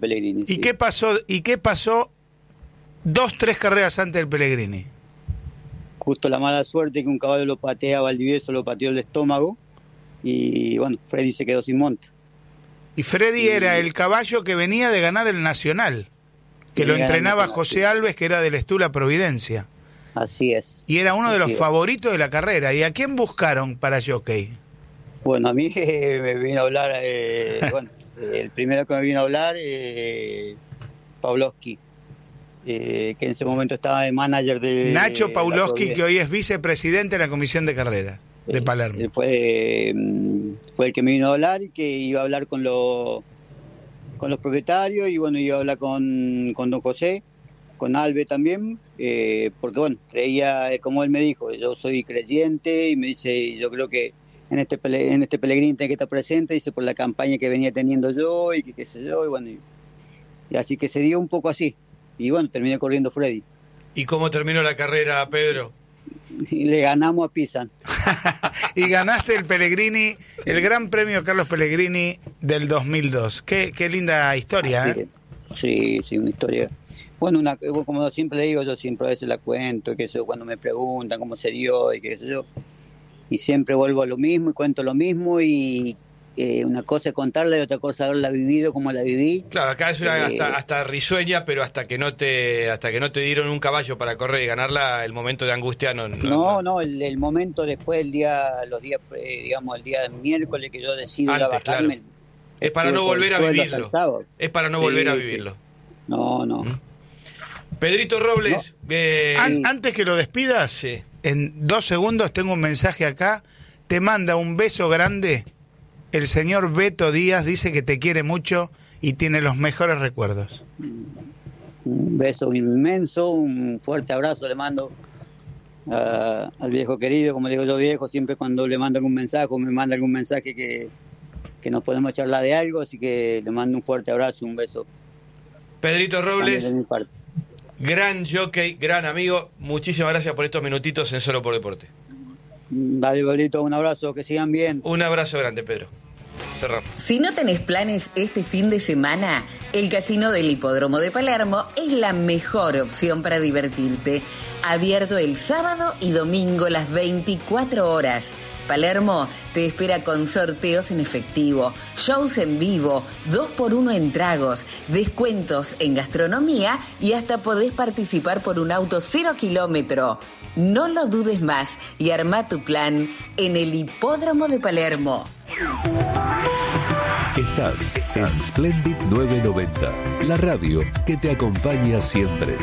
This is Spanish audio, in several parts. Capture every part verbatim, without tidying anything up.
Pellegrini. ¿Y sí. qué pasó? ¿Y qué pasó dos, tres carreras antes del Pellegrini? Justo la mala suerte que un caballo lo patea a Valdivieso, lo pateó el estómago y bueno, Freddy se quedó sin monta. Y Freddy y... era el caballo que venía de ganar el Nacional, que lo entrenaba José Alves, que era del Estula Providencia. Así es. Y era uno de los es. favoritos de la carrera. ¿Y a quién buscaron para jockey? Bueno, a mí eh, me vino a hablar, eh, bueno, el primero que me vino a hablar, eh, Pawlowski, eh, que en ese momento estaba de manager de... Nacho Pawlowski, que hoy es vicepresidente de la Comisión de Carreras de Palermo. Eh, fue, eh, fue el que me vino a hablar y que iba a hablar con, lo, con los propietarios y bueno, iba a hablar con, con don José, con Albe también, eh, porque bueno, creía, como él me dijo, yo soy creyente y me dice, yo creo que en este en este Pellegrini tiene que estar presente, dice, por la campaña que venía teniendo yo y que qué sé yo, y bueno, y, y así que se dio un poco así, y bueno, terminé corriendo Freddy. ¿Y cómo terminó la carrera, Pedro? Y le ganamos a Pisan. Y ganaste el Pellegrini, el Gran Premio Carlos Pellegrini del dos mil dos. Qué, qué linda historia, ¿eh? Sí, sí, una historia. Bueno, una, como siempre le digo, yo siempre a veces la cuento, que eso cuando me preguntan cómo se dio y qué sé yo, y siempre vuelvo a lo mismo y cuento lo mismo y eh, una cosa es contarla y otra cosa haberla vivido como la viví. Claro, acá es una, eh, hasta, hasta risueña, pero hasta que no te hasta que no te dieron un caballo para correr y ganarla, el momento de angustia no... No, no, no el, el momento después, el día, los días, eh, digamos, el día del miércoles que yo decido Antes, ir a bajarme. Claro. Es para no volver a vivirlo. Es para no sí, volver a vivirlo. Sí. No, no. ¿Mm? Pedrito Robles... No. Eh... An- antes que lo despidas, sí. En dos segundos tengo un mensaje acá. Te manda un beso grande. El señor Beto Díaz dice que te quiere mucho y tiene los mejores recuerdos. Un beso inmenso, un fuerte abrazo le mando a, al viejo querido, como digo yo viejo, siempre cuando le mando algún mensaje o me manda algún mensaje que, que nos podemos charlar de algo, así que le mando un fuerte abrazo, un beso. Pedrito Robles, gran jockey, gran amigo, muchísimas gracias por estos minutitos en Solo por Deporte. Dale, Bolito, un abrazo, que sigan bien. Un abrazo grande, Pedro. Cerramos. Si no tenés planes este fin de semana, el Casino del Hipódromo de Palermo es la mejor opción para divertirte. Abierto el sábado y domingo las veinticuatro horas. Palermo te espera con sorteos en efectivo, shows en vivo, dos por uno en tragos, descuentos en gastronomía y hasta podés participar por un auto cero kilómetro. No lo dudes más y arma tu plan en el Hipódromo de Palermo. Estás en Splendid novecientos noventa, la radio que te acompaña siempre.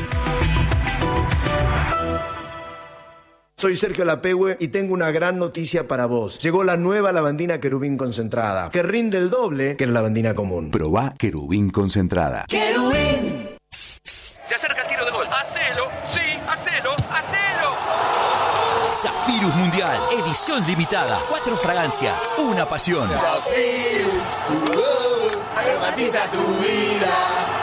Soy Sergio Lapehue y tengo una gran noticia para vos. Llegó la nueva lavandina Querubín concentrada, que rinde el doble que la lavandina común. Probá Querubín concentrada. ¡Querubín! Se acerca el tiro de gol. ¡Hacelo! ¡Sí! ¡Hacelo! ¡Hacelo! Zafirus Mundial, edición limitada. Cuatro fragancias, una pasión. Zafirus, uh, aromatiza tu vida.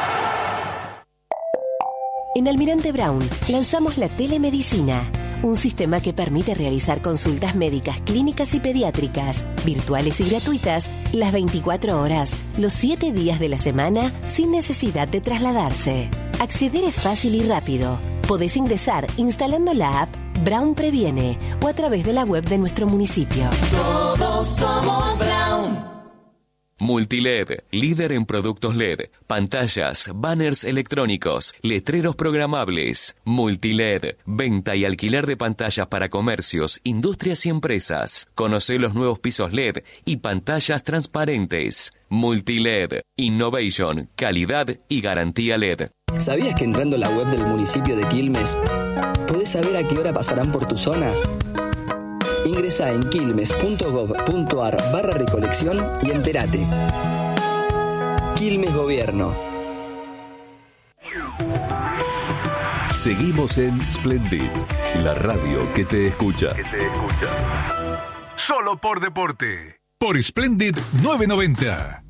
En Almirante Brown lanzamos la telemedicina, un sistema que permite realizar consultas médicas, clínicas y pediátricas, virtuales y gratuitas, las veinticuatro horas, los siete días de la semana, sin necesidad de trasladarse. Acceder es fácil y rápido. Podés ingresar instalando la app Brown Previene o a través de la web de nuestro municipio. Todos somos Brown. Multiled, líder en productos L E D, pantallas, banners electrónicos, letreros programables. Multiled, venta y alquiler de pantallas para comercios, industrias y empresas. Conoce los nuevos pisos L E D y pantallas transparentes. Multiled, innovation, calidad y garantía L E D. ¿Sabías que entrando a la web del municipio de Quilmes podés saber a qué hora pasarán por tu zona? Ingresa en quilmes.gov.ar barra recolección y entérate. Quilmes Gobierno. Seguimos en Splendid, la radio que te escucha. Que te escucha. Solo por deporte. Por Splendid novecientos noventa.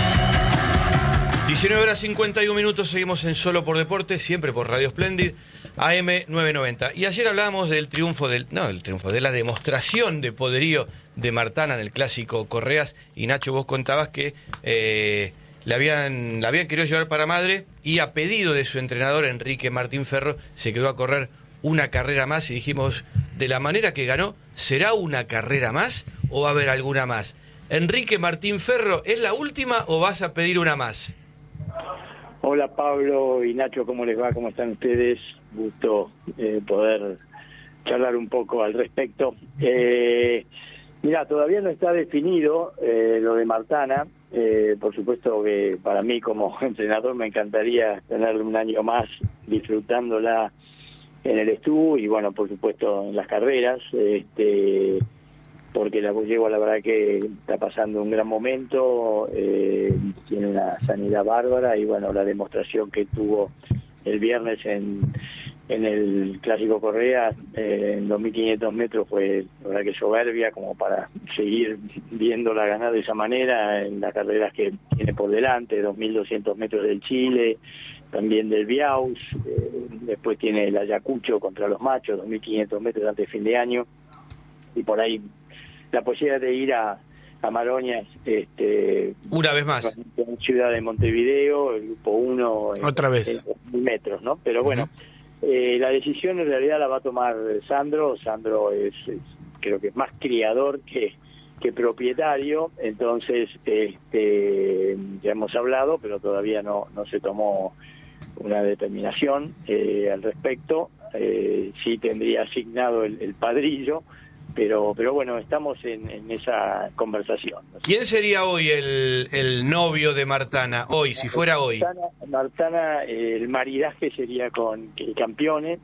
diecinueve horas cincuenta y un minutos, seguimos en Solo por Deporte, siempre por Radio Splendid. A M novecientos noventa. Y ayer hablábamos del triunfo, del no, del triunfo, de la demostración de poderío de Martana en el clásico Correas. Y Nacho, vos contabas que eh, la habían, la habían querido llevar para Madre y a pedido de su entrenador Enrique Martín Ferro se quedó a correr una carrera más y dijimos, de la manera que ganó, ¿será una carrera más o va a haber alguna más? Enrique Martín Ferro, ¿es la última o vas a pedir una más? Hola Pablo y Nacho, ¿cómo les va? ¿Cómo están ustedes? Gusto eh, poder charlar un poco al respecto. Eh, mira, todavía no está definido eh, lo de Martana. Eh, por supuesto que para mí como entrenador me encantaría tener un año más disfrutándola en el Estú y bueno, por supuesto en las carreras, este, porque la yegua la verdad que está pasando un gran momento, eh, tiene una sanidad bárbara y bueno, la demostración que tuvo el viernes en, en el Clásico Correa eh, en dos mil quinientos metros fue la verdad que soberbia como para seguir viéndola ganar de esa manera en las carreras que tiene por delante, dos mil doscientos metros del Chile, también del Biaus, eh, después tiene el Ayacucho contra los machos, dos mil quinientos metros antes de fin de año, y por ahí la posibilidad de ir a, a Maroñas, este, una vez más, en Ciudad de Montevideo, el grupo uno, otra en, vez, en mil metros, ¿no? Pero uh-huh. bueno, eh, la decisión en realidad la va a tomar Sandro. Sandro es, es creo que es más criador que que propietario, entonces este, ya hemos hablado, pero todavía no no se tomó una determinación eh, al respecto. Eh, sí tendría asignado el, el padrillo, pero pero bueno, estamos en, en esa conversación. ¿Quién sería hoy el, el novio de Martana? Hoy, si fuera hoy. Martana, Martana eh, el maridaje sería con el Campione.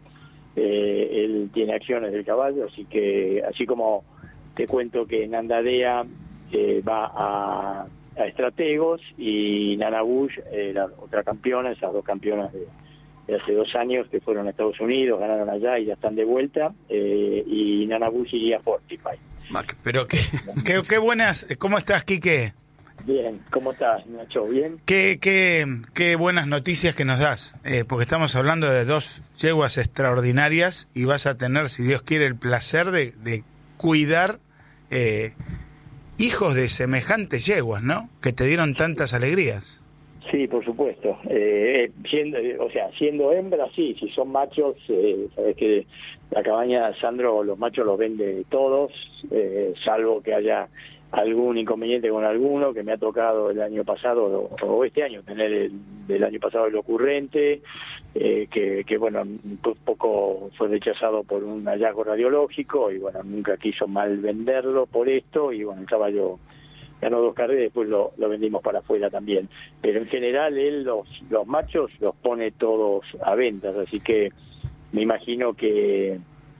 Eh, él tiene acciones del caballo, así que así como te cuento que Nandadea eh, va a, a Estrategos y Nana Bush, eh, la otra campeona, esas dos campeonas de, de hace dos años que fueron a Estados Unidos, ganaron allá y ya están de vuelta, eh, y Nana Bush iría a Fortify. Pero qué, qué, qué buenas, ¿cómo estás, Quique? Bien, ¿cómo estás, Nacho? ¿Bien? Qué, qué, qué buenas noticias que nos das, eh, porque estamos hablando de dos yeguas extraordinarias y vas a tener, si Dios quiere, el placer de, de cuidar eh, hijos de semejantes yeguas, ¿no? Que te dieron tantas alegrías. Sí, por supuesto. Eh, siendo, o sea, siendo hembras, sí. Si son machos, eh, sabes que la cabaña Sandro, los machos los vende todos, eh, salvo que haya algún inconveniente con alguno, que me ha tocado el año pasado o, o este año tener el del año pasado el ocurrente, eh, que, que bueno, un poco fue rechazado por un hallazgo radiológico y bueno, nunca quiso mal venderlo por esto y bueno, el caballo ganó dos carreras y después lo, lo vendimos para afuera también. Pero en general él los, los machos los pone todos a ventas, así que me imagino que,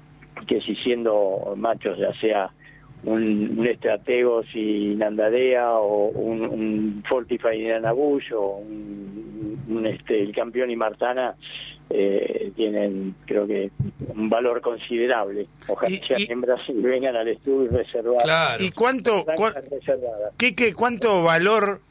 que si siendo machos ya sea un, un Estrategos y Nandadea o un, un Fortify y Nana Bush o un, un este el Campeón y Martana eh, tienen creo que un valor considerable. Ojalá y, sean y, hembras y vengan al estudio reservado. Claro. ¿Y cuánto cua, Quique, cuánto valor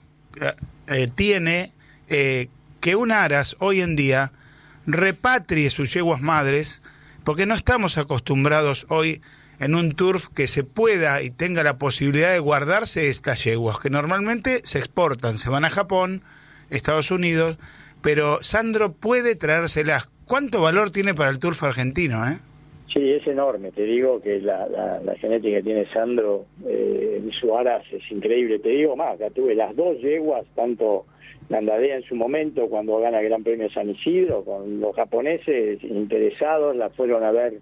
eh, tiene eh, que un aras hoy en día repatrie sus yeguas madres, porque no estamos acostumbrados hoy en un turf que se pueda y tenga la posibilidad de guardarse estas yeguas, que normalmente se exportan, se van a Japón, Estados Unidos, pero Sandro puede traérselas. ¿Cuánto valor tiene para el turf argentino, eh? Sí, es enorme. Te digo que la, la, la genética que tiene Sandro eh, en su aras es increíble. Te digo más, ya tuve las dos yeguas, tanto Nandadea en su momento, cuando gana el Gran Premio San Isidro, con los japoneses interesados, la fueron a ver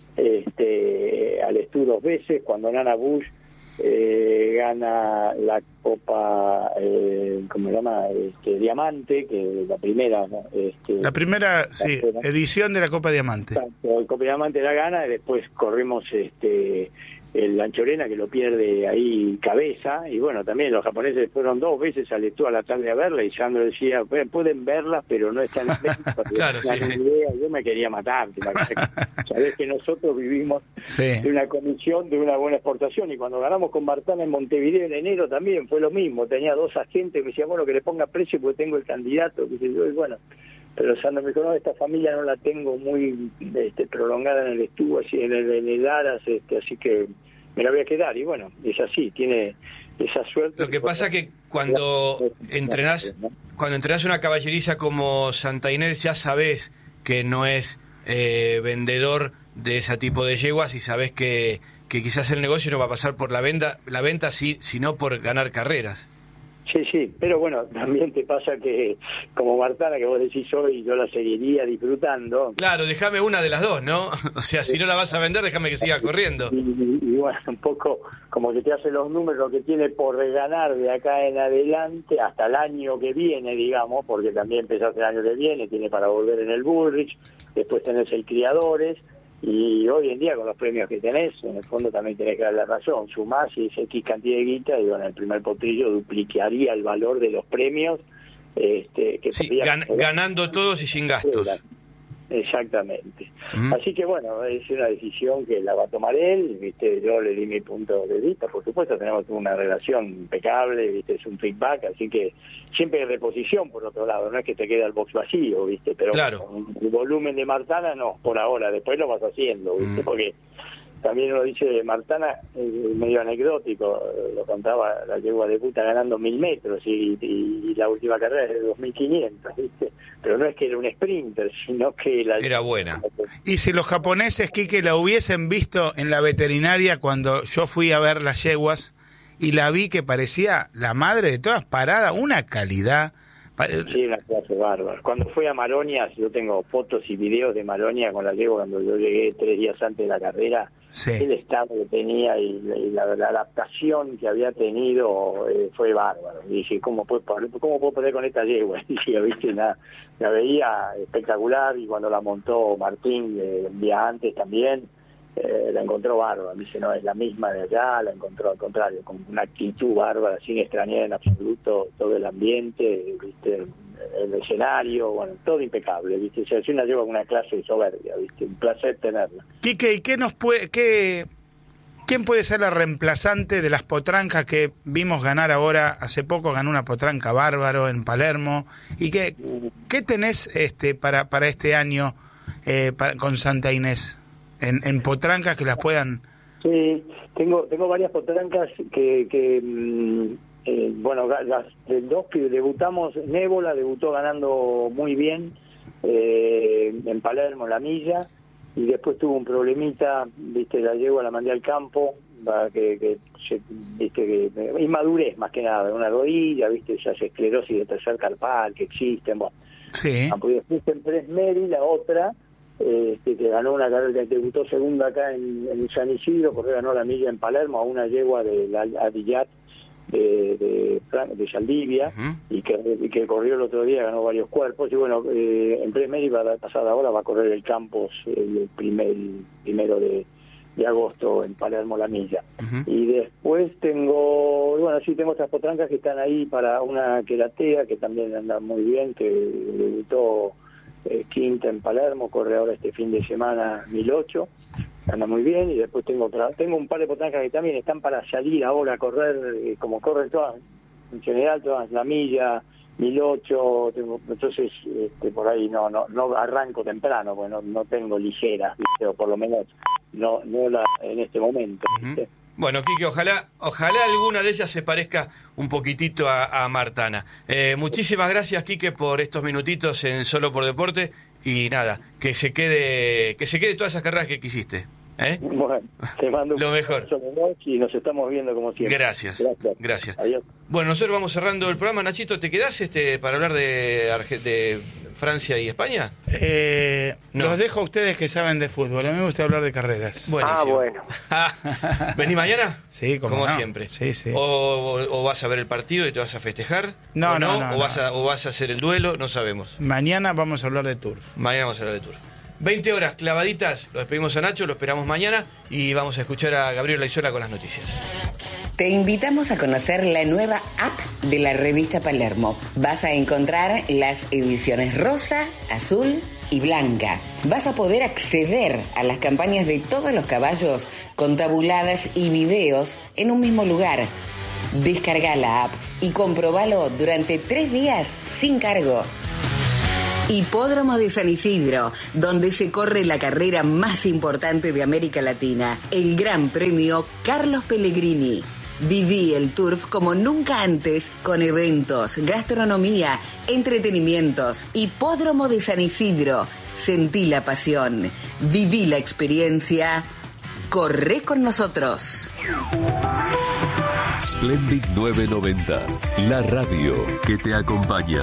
este al Estú dos veces, cuando Nana Bush eh, gana la Copa, eh, ¿cómo se llama? Este, Diamante, que la primera, ¿no? Este, la primera, la sí, fuera. edición de la Copa Diamante. Exacto, el Copa Diamante la gana y después corrimos este el Anchorena, que lo pierde ahí Cabeza, y bueno, también los japoneses fueron dos veces al Estú a la tarde a verla, y Sandro decía, pueden verla, pero no están en venta, claro, sí, sí. idea. Yo me quería matar, sabés que nosotros vivimos sí. de una comisión, de una buena exportación, y cuando ganamos con Martana en Montevideo en enero también fue lo mismo, tenía dos agentes que me decían, bueno, que le ponga precio porque tengo el candidato, que sé yo, y bueno, pero Sandro me dijo, no, esta familia no la tengo muy este, prolongada en el estuvo, así en el, en el Aras, este, así que me la voy a quedar. Y bueno, es así, tiene esa suerte. Lo que pasa que cuando entrenás, cuando entrenás una caballeriza como Santa Inés, ya sabés que no es eh, vendedor de ese tipo de yeguas y sabés que, que quizás el negocio no va a pasar por la venta, la venta sí, sino por ganar carreras. Sí, sí, pero bueno, también te pasa que como Martana, que vos decís hoy, yo la seguiría disfrutando. Claro, déjame una de las dos, ¿no? O sea, si no la vas a vender, déjame que siga corriendo. Y, y, y bueno, un poco como que te hace los números, lo que tiene por ganar de acá en adelante hasta el año que viene, digamos, porque también empezaste el año que viene, tiene para volver en el Bullrich, después tenés el Criadores, y hoy en día con los premios que tenés, en el fondo también tenés que dar la razón, sumás y es X cantidad de guita, y bueno, el primer potrillo duplicaría el valor de los premios. Este, que sí, gan ganando todos y sin gastos. Exactamente. Mm. Así que bueno, es una decisión que la va a tomar él, viste, yo le di mi punto de vista, por supuesto tenemos una relación impecable, viste, es un feedback, así que siempre hay reposición por otro lado, no es que te queda el box vacío, viste, pero claro. Con el volumen de Martana no, por ahora, después lo vas haciendo, viste, mm. porque también lo dice Martana, eh, medio anecdótico, lo contaba, la yegua de puta ganando mil metros y, y, y la última carrera es de dos mil quinientos, ¿viste? Pero no es que era un sprinter, sino que la... Era buena. Y si los japoneses, Quique, la hubiesen visto en la veterinaria cuando yo fui a ver las yeguas y la vi que parecía la madre de todas paradas, una calidad... Sí, una clase bárbara. Cuando fui a Maronia, yo tengo fotos y videos de Maronia con la yegua cuando yo llegué tres días antes de la carrera, sí. El estado que tenía y, y la, la adaptación que había tenido eh, fue bárbaro. Y dije, ¿cómo puedo, cómo puedo perder con esta yegua? Y dije, ¿viste? La, la veía espectacular y cuando la montó Martín eh, un día antes también, Eh, la encontró bárbara, dice, no, es la misma de allá, la encontró al contrario, con una actitud bárbara, sin extrañar en absoluto todo el ambiente, viste, el escenario, bueno, todo impecable, viste, o sea, si una lleva una clase soberbia, viste, un placer tenerla. Quique, ¿y qué nos puede, qué, quién puede ser la reemplazante de las potrancas que vimos ganar ahora, hace poco ganó una potranca bárbaro en Palermo, y qué, qué tenés este para, para este año eh, para, con Santa Inés? En, en potrancas que las puedan... Sí, tengo tengo varias potrancas que, que mmm, eh, bueno, las dos que debutamos, Nébola debutó ganando muy bien eh, en Palermo, en la milla, y después tuvo un problemita, viste, la yegua la mandé al campo, que, que se, viste, que inmadurez más que nada, una rodilla, viste, ya se esclerosis de tercer carpal que existen, bueno. Sí. Ah, pues después en Presmeri, la otra... Este, que ganó una carrera, que debutó segunda acá en, en San Isidro, porque ganó la milla en Palermo a una yegua de la Adillat de, de, de Saldivia, uh-huh. y, que, y que corrió el otro día, ganó varios cuerpos, y bueno, eh, en Presmeri va a pasar ahora, va a correr el Campos el, primer, el primero de, de agosto en Palermo la milla. Uh-huh. Y después tengo, bueno, sí, tengo otras potrancas que están ahí para una queratea, que también anda muy bien, que debutó Eh, quinta en Palermo, corre ahora este fin de semana mil ocho, anda muy bien, y después tengo otra, tengo un par de potrancas que también están para salir ahora a correr, eh, como corren todas, en general todas, la milla, mil ocho, tengo, entonces este, por ahí no no no arranco temprano, porque no, no tengo ligeras, ¿viste? O por lo menos no no la en este momento, ¿viste? Uh-huh. Bueno, Quique, ojalá ojalá alguna de ellas se parezca un poquitito a, a Martana. Eh, muchísimas gracias, Quique, por estos minutitos en Solo por Deporte, y nada, que se quede que se quede todas esas carreras que quisiste. ¿Eh? Bueno, te mando un lo mejor y nos estamos viendo como siempre. Gracias, gracias. gracias. Adiós. Bueno, nosotros vamos cerrando el programa. Nachito, ¿te quedás este, para hablar de, Arge- de Francia y España? Eh, no. Los dejo a ustedes que saben de fútbol. A mí me gusta hablar de carreras. Buenísimo. Ah, bueno. ¿Vení mañana? Sí, como, como no. siempre. Sí, sí. O, o, o vas a ver el partido y te vas a festejar. No, o no, no, no, o, vas no. A, o vas a hacer el duelo, no sabemos. Mañana vamos a hablar de turf. Mañana vamos a hablar de turf. veinte horas clavaditas, lo despedimos a Nacho, lo esperamos mañana y vamos a escuchar a Gabriel Laizola con las noticias. Te invitamos a conocer la nueva app de la revista Palermo. Vas a encontrar las ediciones rosa, azul y blanca. Vas a poder acceder a las campañas de todos los caballos con tabuladas y videos en un mismo lugar. Descarga la app y comprobalo durante tres días sin cargo. Hipódromo de San Isidro, donde se corre la carrera más importante de América Latina, el Gran Premio Carlos Pellegrini. Viví el Turf como nunca antes, con eventos, gastronomía, entretenimientos. Hipódromo de San Isidro. Sentí la pasión, viví la experiencia. Corre con nosotros. Splendid novecientos noventa, la radio que te acompaña.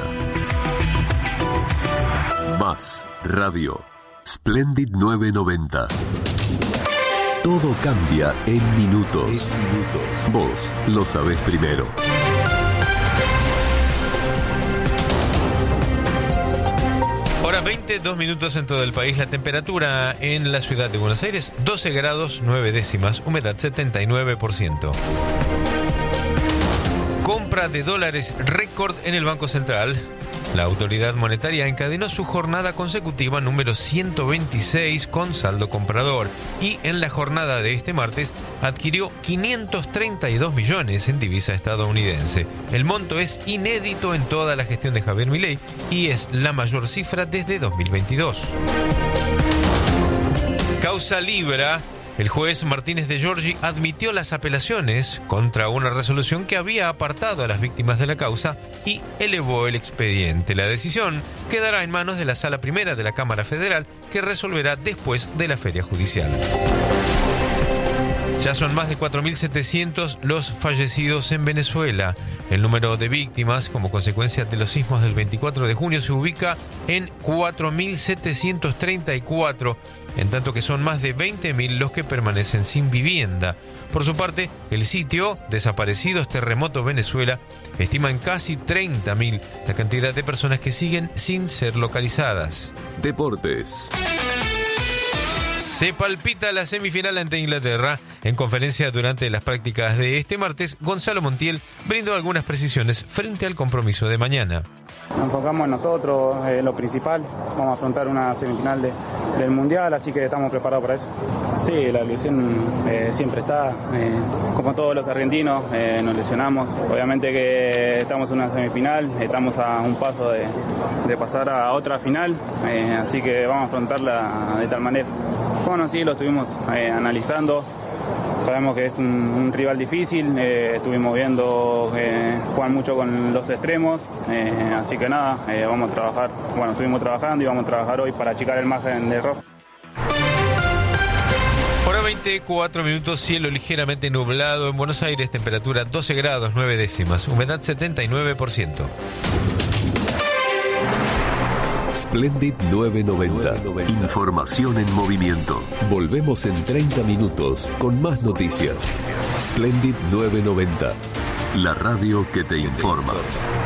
Más radio. Splendid novecientos noventa. Todo cambia en minutos. En minutos. Vos lo sabés primero. Hora veinte, dos minutos en todo el país. La temperatura en la ciudad de Buenos Aires, doce grados nueve décimas, humedad setenta y nueve por ciento. Compra de dólares récord en el Banco Central. La autoridad monetaria encadenó su jornada consecutiva número ciento veintiséis con saldo comprador y en la jornada de este martes adquirió quinientos treinta y dos millones en divisa estadounidense. El monto es inédito en toda la gestión de Javier Milei y es la mayor cifra desde dos mil veintidós. Causa Libra. El juez Martínez de Giorgi admitió las apelaciones contra una resolución que había apartado a las víctimas de la causa y elevó el expediente. La decisión quedará en manos de la Sala Primera de la Cámara Federal, que resolverá después de la feria judicial. Ya son más de cuatro mil setecientos los fallecidos en Venezuela. El número de víctimas como consecuencia de los sismos del veinticuatro de junio se ubica en cuatro mil setecientos treinta y cuatro, en tanto que son más de veinte mil los que permanecen sin vivienda. Por su parte, el sitio Desaparecidos Terremoto Venezuela estima en casi treinta mil la cantidad de personas que siguen sin ser localizadas. Deportes. Se palpita la semifinal ante Inglaterra. En conferencia durante las prácticas de este martes, Gonzalo Montiel brindó algunas precisiones frente al compromiso de mañana. Nos enfocamos en nosotros, eh, lo principal. Vamos a afrontar una semifinal de, del Mundial, así que estamos preparados para eso. Sí, la lesión eh, siempre está. Eh, como todos los argentinos, eh, nos lesionamos. Obviamente que estamos en una semifinal, estamos a un paso de, de pasar a otra final, eh, así que vamos a afrontarla de tal manera. Bueno, sí, lo estuvimos eh, analizando. Sabemos que es un, un rival difícil, eh, estuvimos viendo que juegan mucho con los extremos, eh, así que nada, eh, vamos a trabajar, bueno, estuvimos trabajando y vamos a trabajar hoy para achicar el margen de error. Hora veinticuatro minutos, cielo ligeramente nublado en Buenos Aires, temperatura doce grados nueve décimas, humedad setenta y nueve por ciento. Splendid novecientos noventa. Información en movimiento. Volvemos en treinta minutos con más noticias. Splendid novecientos noventa. La radio que te informa.